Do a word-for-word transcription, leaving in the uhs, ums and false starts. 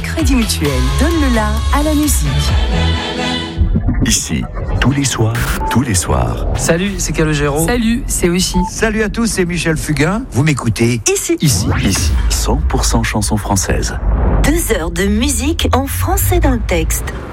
Crédit Mutuel, donne le la à la musique. Ici, tous les soirs, tous les soirs. Salut, c'est Calogero. Salut, c'est Aussi. Salut à tous, c'est Michel Fugain. Vous m'écoutez Ici. Ici, ici, cent pour cent chansons françaises. Deux heures de musique en français dans le texte.